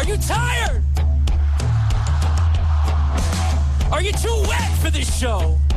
Are you tired? Are you too wet for this show?